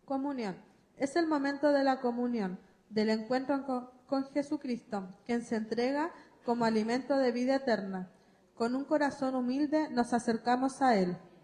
Comunión. Es el momento de la comunión, del encuentro con Jesucristo, quien se entrega como alimento de vida eterna. Con un corazón humilde nos acercamos a Él.